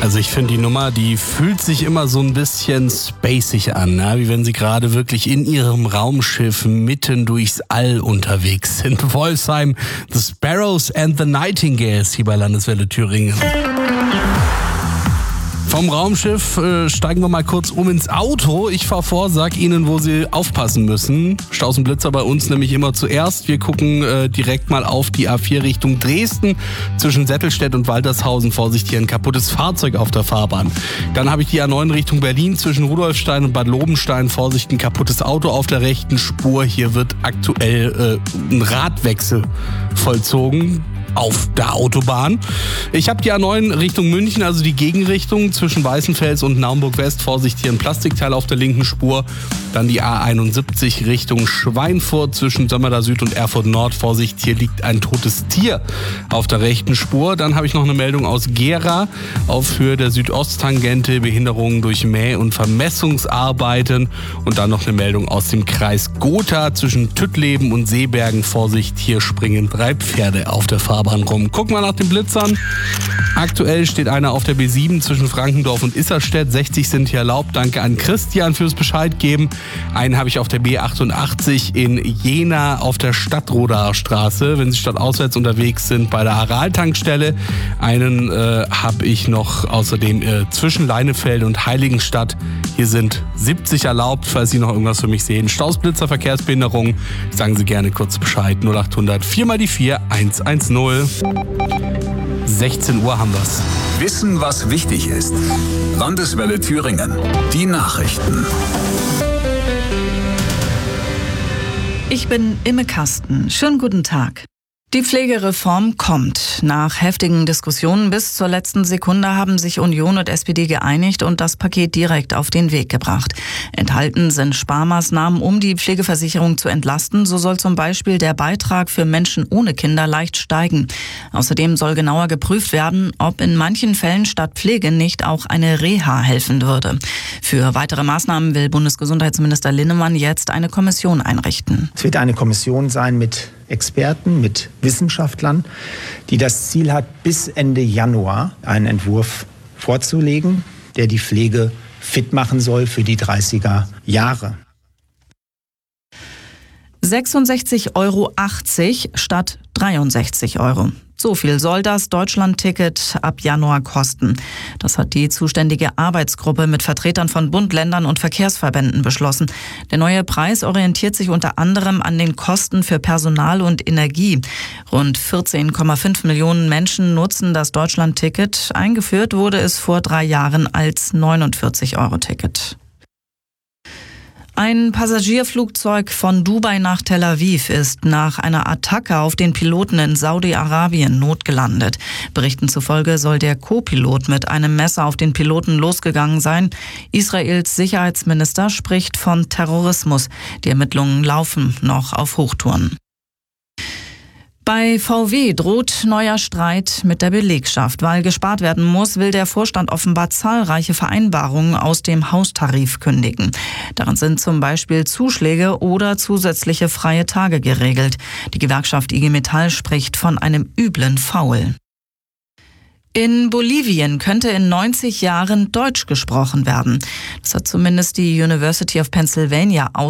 Also ich finde die Nummer, die fühlt sich immer so ein bisschen spacig an, ne? Wie wenn sie gerade wirklich in ihrem Raumschiff mitten durchs All unterwegs sind. Wolfsheim, The Sparrows and the Nightingales hier bei Landeswelle Thüringen. Vom Raumschiff steigen wir mal kurz ins Auto. Ich fahre vor, sag Ihnen, wo Sie aufpassen müssen. Staus und Blitzer bei uns nämlich immer zuerst. Wir gucken direkt mal auf die A4 Richtung Dresden. Zwischen Settelstedt und Waltershausen, Vorsicht, hier ein kaputtes Fahrzeug auf der Fahrbahn. Dann habe ich die A9 Richtung Berlin. Zwischen Rudolfstein und Bad Lobenstein, Vorsicht, ein kaputtes Auto auf der rechten Spur. Hier wird aktuell ein Radwechsel vollzogen auf der Autobahn. Ich habe die A9 Richtung München, also die Gegenrichtung zwischen Weißenfels und Naumburg-West. Vorsicht, hier ein Plastikteil auf der linken Spur. Dann die A71 Richtung Schweinfurt zwischen Sömmerda Süd und Erfurt Nord. Vorsicht, hier liegt ein totes Tier auf der rechten Spur. Dann habe ich noch eine Meldung aus Gera auf Höhe der Südosttangente, Behinderungen durch Mäh- und Vermessungsarbeiten. Und dann noch eine Meldung aus dem Kreis Gotha zwischen Tüttleben und Seebergen. Vorsicht, hier springen 3 Pferde auf der Fahrbahn rum. Gucken wir nach den Blitzern. Aktuell steht einer auf der B7 zwischen Frankendorf und Isserstedt. 60 sind hier erlaubt. Danke an Christian fürs Bescheid geben. Einen habe ich auf der B88 in Jena auf der Stadtrodaer Straße, wenn Sie stadtauswärts unterwegs sind, bei der Aral-Tankstelle. Einen habe ich noch außerdem zwischen Leinefelde und Heiligenstadt. Hier sind 70 erlaubt, falls Sie noch irgendwas für mich sehen. Staus, Blitzer, Verkehrsbehinderung. Sagen Sie gerne kurz Bescheid. 0800 4 mal die 4 110. 16 Uhr haben wir's. Wissen, was wichtig ist. Landeswelle Thüringen. Die Nachrichten. Ich bin Imme Kasten. Schönen guten Tag. Die Pflegereform kommt. Nach heftigen Diskussionen bis zur letzten Sekunde haben sich Union und SPD geeinigt und das Paket direkt auf den Weg gebracht. Enthalten sind Sparmaßnahmen, um die Pflegeversicherung zu entlasten. So soll zum Beispiel der Beitrag für Menschen ohne Kinder leicht steigen. Außerdem soll genauer geprüft werden, ob in manchen Fällen statt Pflege nicht auch eine Reha helfen würde. Für weitere Maßnahmen will Bundesgesundheitsminister Linnemann jetzt eine Kommission einrichten. Es wird eine Kommission sein mit Experten, mit Wissenschaftlern, die das Ziel hat, bis Ende Januar einen Entwurf vorzulegen, der die Pflege fit machen soll für die 30er Jahre. 66,80 Euro statt 63 Euro. So viel soll das Deutschland-Ticket ab Januar kosten. Das hat die zuständige Arbeitsgruppe mit Vertretern von Bund, Ländern und Verkehrsverbänden beschlossen. Der neue Preis orientiert sich unter anderem an den Kosten für Personal und Energie. Rund 14,5 Millionen Menschen nutzen das Deutschland-Ticket. Eingeführt wurde es vor 3 Jahren als 49-Euro-Ticket. Ein Passagierflugzeug von Dubai nach Tel Aviv ist nach einer Attacke auf den Piloten in Saudi-Arabien notgelandet. Berichten zufolge soll der Co-Pilot mit einem Messer auf den Piloten losgegangen sein. Israels Sicherheitsminister spricht von Terrorismus. Die Ermittlungen laufen noch auf Hochtouren. Bei VW droht neuer Streit mit der Belegschaft. Weil gespart werden muss, will der Vorstand offenbar zahlreiche Vereinbarungen aus dem Haustarif kündigen. Darin sind zum Beispiel Zuschläge oder zusätzliche freie Tage geregelt. Die Gewerkschaft IG Metall spricht von einem üblen Faul. In Bolivien könnte in 90 Jahren Deutsch gesprochen werden. Das hat zumindest die University of Pennsylvania